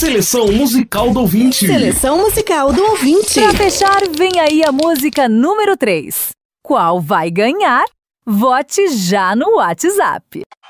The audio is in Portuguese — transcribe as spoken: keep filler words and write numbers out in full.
Seleção musical do ouvinte. Seleção musical do ouvinte. Pra fechar, vem aí a música número três. Qual vai ganhar? Vote já no WhatsApp.